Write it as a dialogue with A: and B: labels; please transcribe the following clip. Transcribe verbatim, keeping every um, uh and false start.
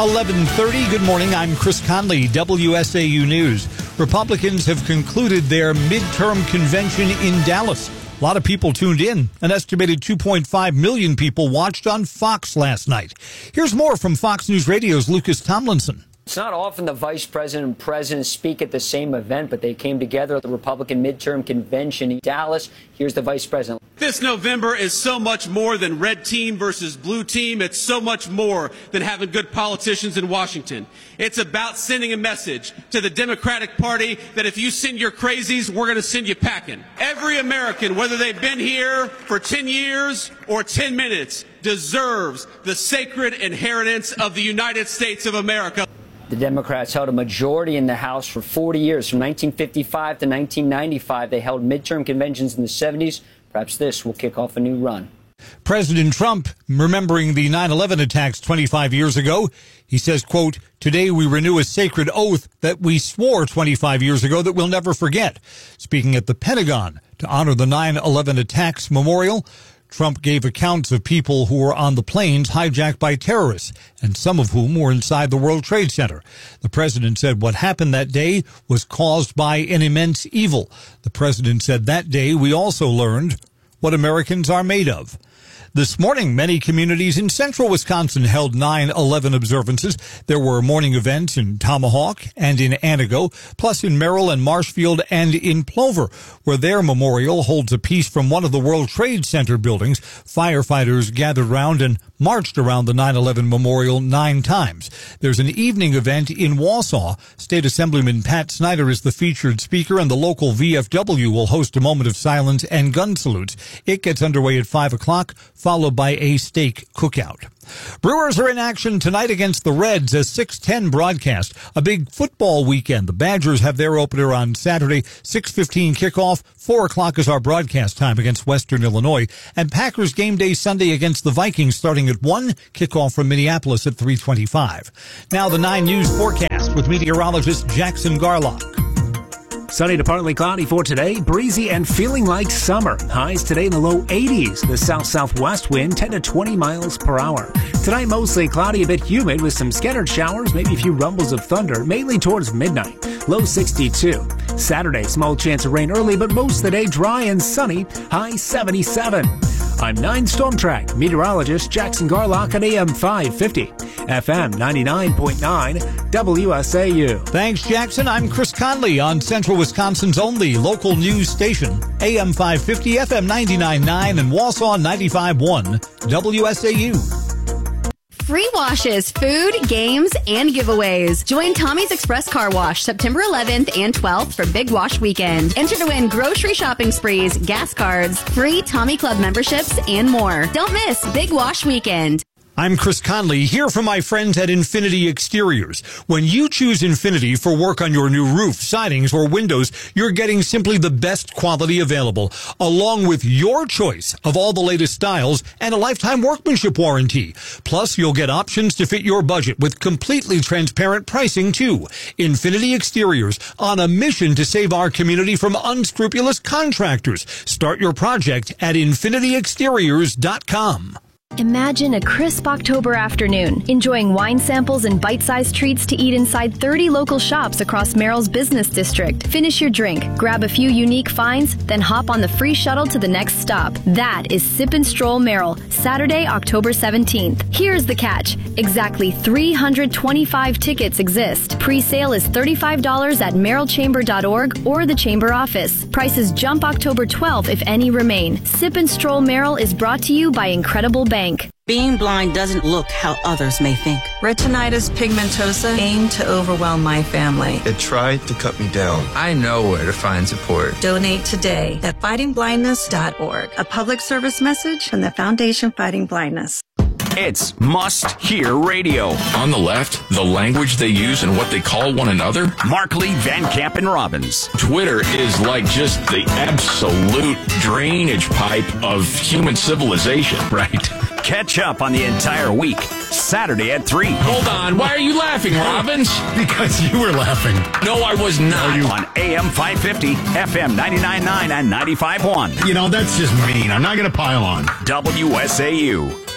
A: eleven thirty, good morning. I'm Chris Conley, W S A U News. Republicans have concluded their midterm convention in Dallas. A lot of people tuned in. An estimated two point five million people watched on Fox last night. Here's more from Fox News Radio's Lucas Tomlinson.
B: It's not often the vice president and president speak at the same event, but they came together at the Republican midterm convention in Dallas. Here's the vice president.
C: This November is so much more than red team versus blue team. It's so much more than having good politicians in Washington. It's about sending a message to the Democratic Party that if you send your crazies, we're going to send you packing. Every American, whether they've been here for ten years or ten minutes, deserves the sacred inheritance of the United States of America.
B: The Democrats held a majority in the House for forty years. From nineteen fifty-five to nineteen ninety-five, they held midterm conventions in the seventies. Perhaps this will kick off a new run.
A: President Trump, remembering the nine eleven attacks twenty-five years ago, he says, quote, "Today we renew a sacred oath that we swore twenty-five years ago that we'll never forget." Speaking at the Pentagon to honor the nine eleven attacks memorial, Trump gave accounts of people who were on the planes hijacked by terrorists, and some of whom were inside the World Trade Center. The president said what happened that day was caused by an immense evil. The president said that day we also learned what Americans are made of. This morning, many communities in central Wisconsin held nine eleven observances. There were morning events in Tomahawk and in Antigo, plus in Merrill and Marshfield and in Plover, where their memorial holds a piece from one of the World Trade Center buildings. Firefighters gathered around and marched around the nine eleven memorial nine times. There's an evening event in Wausau. State Assemblyman Pat Snyder is the featured speaker, and the local V F W will host a moment of silence and gun salutes. It gets underway at five o'clock, followed by a steak cookout. Brewers are in action tonight against the Reds, a six ten broadcast. A big football weekend. The Badgers have their opener on Saturday, six fifteen kickoff. four o'clock is our broadcast time against Western Illinois. And Packers game day Sunday against the Vikings starting at one, kickoff from Minneapolis at three twenty-five. Now the nine News forecast with meteorologist Jackson Garlock.
D: Sunny to partly cloudy for today, breezy and feeling like summer. Highs today in the low eighties. The south-southwest wind ten to twenty miles per hour. Tonight mostly cloudy, a bit humid with some scattered showers, maybe a few rumbles of thunder, mainly towards midnight. Low sixty-two. Saturday, small chance of rain early, but most of the day dry and sunny. High seventy-seven. I'm nine Storm Track meteorologist Jackson Garlock on A M five fifty, F M ninety-nine point nine, W S A U.
A: Thanks, Jackson. I'm Chris Conley on Central Wisconsin's only local news station, A M five fifty, F M ninety-nine point nine, and Wausau ninety-five point one, W S A U.
E: Free washes, food, games, and giveaways. Join Tommy's Express Car Wash September eleventh and twelfth for Big Wash Weekend. Enter to win grocery shopping sprees, gas cards, free Tommy Club memberships, and more. Don't miss Big Wash Weekend.
A: I'm Chris Conley, here for my friends at Infinity Exteriors. When you choose Infinity for work on your new roof, sidings, or windows, you're getting simply the best quality available, along with your choice of all the latest styles and a lifetime workmanship warranty. Plus, you'll get options to fit your budget with completely transparent pricing, too. Infinity Exteriors, on a mission to save our community from unscrupulous contractors. Start your project at infinity exteriors dot com.
F: Imagine a crisp October afternoon, enjoying wine samples and bite-sized treats to eat inside thirty local shops across Merrill's business district. Finish your drink, grab a few unique finds, then hop on the free shuttle to the next stop. That is Sip and Stroll Merrill, Saturday, October seventeenth. Here's the catch. Exactly three hundred twenty-five tickets exist. Pre-sale is thirty-five dollars at merrill chamber dot org or the Chamber office. Prices jump October twelfth if any remain. Sip and Stroll Merrill is brought to you by Incredible Bank.
G: Being blind doesn't look how others may think.
H: Retinitis pigmentosa aimed to overwhelm my family.
I: It tried to cut me down. I know where to find support.
H: Donate today at fighting blindness dot org. A public service message from the Foundation Fighting Blindness.
J: It's must-hear radio.
K: On the left, the language they use and what they call one another.
J: Markley, Van Camp, and Robbins.
K: Twitter is like just the absolute drainage pipe of human civilization.
J: Right. Catch up on the entire week. Saturday at three.
K: Hold on. Why are you laughing, Robbins?
L: Because you were laughing.
K: No, I was not.
J: You... On A M five fifty, F M ninety-nine point nine, and ninety-five point one.
L: You know, that's just mean. I'm not going to pile on.
J: W S A U.